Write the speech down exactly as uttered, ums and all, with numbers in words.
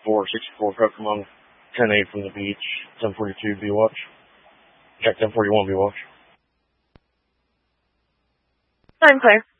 four sixty-four Pokemon, ten eight from the beach, ten forty-two B-Watch. Check ten forty-one B-Watch. I'm clear.